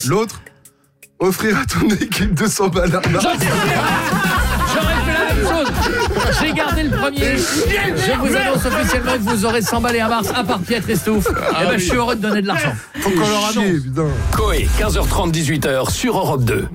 L'autre, offrir à ton équipe 200 balles à Mars. J'aurais fait la même chose. J'ai gardé le premier. Je vous annonce officiellement que vous aurez 100 balles et un Mars, à part Pietre et Stouff. Je suis heureux de donner de l'argent. Faut qu'on leur annonce. Coé, 15h30, 18h sur Europe 2.